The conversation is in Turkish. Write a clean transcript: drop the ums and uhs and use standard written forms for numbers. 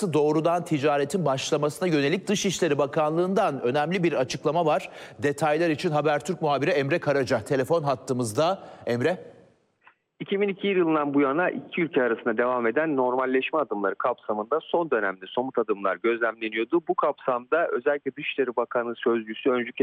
arası doğrudan ticaretin başlamasına yönelik Dışişleri Bakanlığı'ndan önemli bir açıklama var. Detaylar için Habertürk muhabiri Emre Karaca telefon hattımızda. Emre. 2002 yılından bu yana iki ülke arasında devam eden normalleşme adımları kapsamında son dönemde somut adımlar gözlemleniyordu. Bu kapsamda özellikle Dışişleri Bakanı Sözcüsü Öncü